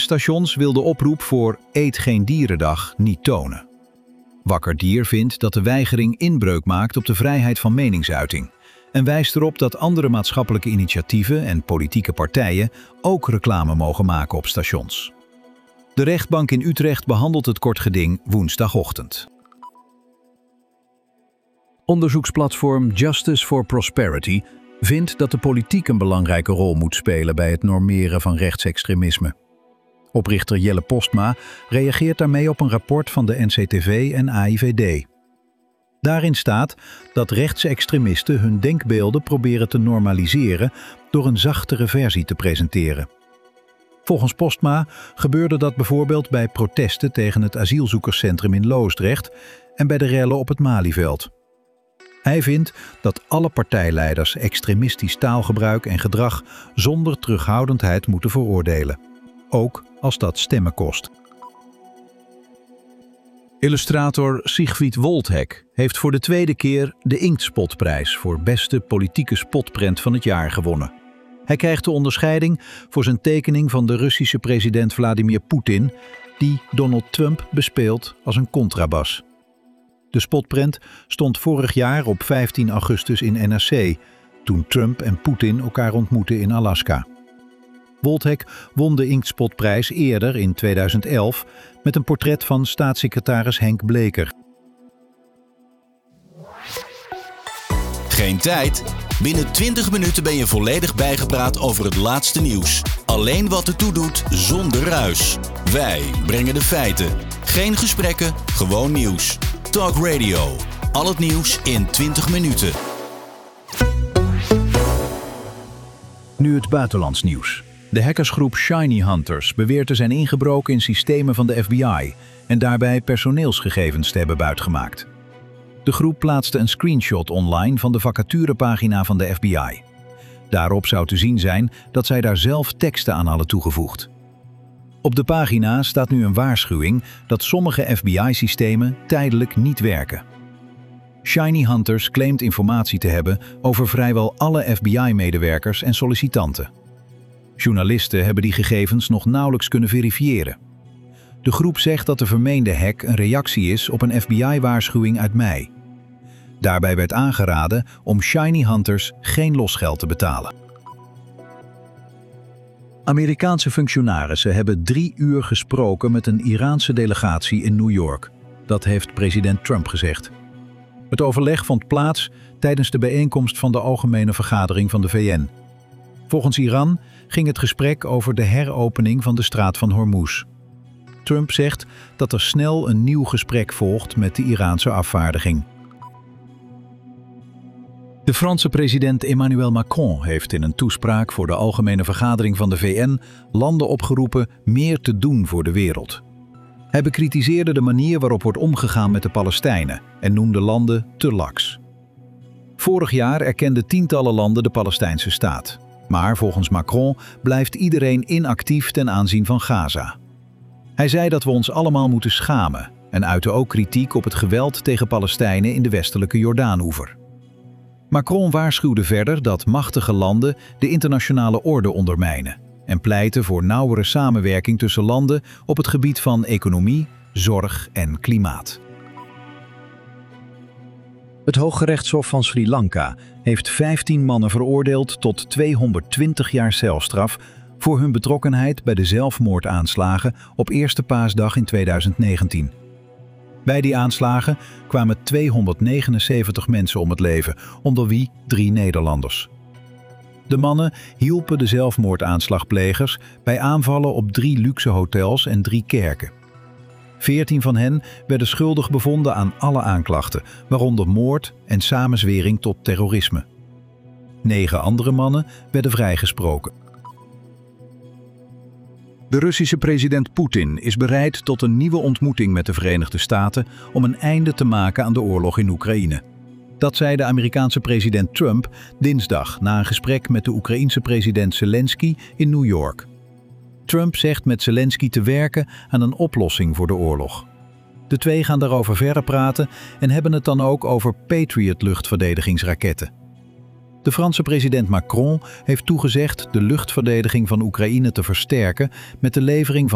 NS-stations wil de oproep voor Eet geen dierendag niet tonen. Wakker Dier vindt dat de weigering inbreuk maakt op de vrijheid van meningsuiting en wijst erop dat andere maatschappelijke initiatieven en politieke partijen ook reclame mogen maken op stations. De rechtbank in Utrecht behandelt het kort geding woensdagochtend. Onderzoeksplatform Justice for Prosperity vindt dat de politiek een belangrijke rol moet spelen bij het normeren van rechtsextremisme. Oprichter Jelle Postma reageert daarmee op een rapport van de NCTV en AIVD. Daarin staat dat rechtsextremisten hun denkbeelden proberen te normaliseren door een zachtere versie te presenteren. Volgens Postma gebeurde dat bijvoorbeeld bij protesten tegen het asielzoekerscentrum in Loosdrecht en bij de rellen op het Malieveld. Hij vindt dat alle partijleiders extremistisch taalgebruik en gedrag zonder terughoudendheid moeten veroordelen, ook als dat stemmen kost. Illustrator Siegfried Woldhek heeft voor de tweede keer de Inktspotprijs voor beste politieke spotprent van het jaar gewonnen. Hij krijgt de onderscheiding voor zijn tekening van de Russische president Vladimir Poetin, die Donald Trump bespeelt als een contrabas. De spotprent stond vorig jaar op 15 augustus in NRC, toen Trump en Poetin elkaar ontmoetten in Alaska. Woldhek won de Inktspotprijs eerder in 2011 met een portret van staatssecretaris Henk Bleker. Geen tijd? Binnen 20 minuten ben je volledig bijgepraat over het laatste nieuws. Alleen wat ertoe doet, zonder ruis. Wij brengen de feiten. Geen gesprekken, gewoon nieuws. Talk Radio. Al het nieuws in 20 minuten. Nu het buitenlands nieuws. De hackersgroep Shiny Hunters beweert te zijn ingebroken in systemen van de FBI en daarbij personeelsgegevens te hebben buitgemaakt. De groep plaatste een screenshot online van de vacaturepagina van de FBI. Daarop zou te zien zijn dat zij daar zelf teksten aan hadden toegevoegd. Op de pagina staat nu een waarschuwing dat sommige FBI-systemen tijdelijk niet werken. Shiny Hunters claimt informatie te hebben over vrijwel alle FBI-medewerkers en sollicitanten. Journalisten hebben die gegevens nog nauwelijks kunnen verifiëren. De groep zegt dat de vermeende hack een reactie is op een FBI-waarschuwing uit mei. Daarbij werd aangeraden om Shiny Hunters geen losgeld te betalen. Amerikaanse functionarissen hebben 3 uur gesproken met een Iraanse delegatie in New York. Dat heeft president Trump gezegd. Het overleg vond plaats tijdens de bijeenkomst van de Algemene Vergadering van de VN. Volgens Iran ging het gesprek over de heropening van de straat van Hormuz. Trump zegt dat er snel een nieuw gesprek volgt met de Iraanse afvaardiging. De Franse president Emmanuel Macron heeft in een toespraak voor de Algemene Vergadering van de VN landen opgeroepen meer te doen voor de wereld. Hij bekritiseerde de manier waarop wordt omgegaan met de Palestijnen en noemde landen te laks. Vorig jaar erkenden tientallen landen de Palestijnse staat. Maar volgens Macron blijft iedereen inactief ten aanzien van Gaza. Hij zei dat we ons allemaal moeten schamen en uitte ook kritiek op het geweld tegen Palestijnen in de westelijke Jordaanoever. Macron waarschuwde verder dat machtige landen de internationale orde ondermijnen en pleitte voor nauwere samenwerking tussen landen op het gebied van economie, zorg en klimaat. Het Hooggerechtshof van Sri Lanka heeft 15 mannen veroordeeld tot 220 jaar celstraf voor hun betrokkenheid bij de zelfmoordaanslagen op Eerste Paasdag in 2019. Bij die aanslagen kwamen 279 mensen om het leven, onder wie 3 Nederlanders. De mannen hielpen de zelfmoordaanslagplegers bij aanvallen op 3 luxe hotels en 3 kerken. 14 van hen werden schuldig bevonden aan alle aanklachten, waaronder moord en samenzwering tot terrorisme. 9 andere mannen werden vrijgesproken. De Russische president Poetin is bereid tot een nieuwe ontmoeting met de Verenigde Staten om een einde te maken aan de oorlog in Oekraïne. Dat zei de Amerikaanse president Trump dinsdag na een gesprek met de Oekraïense president Zelensky in New York. Trump zegt met Zelensky te werken aan een oplossing voor de oorlog. De twee gaan daarover verder praten en hebben het dan ook over Patriot-luchtverdedigingsraketten. De Franse president Macron heeft toegezegd de luchtverdediging van Oekraïne te versterken met de levering van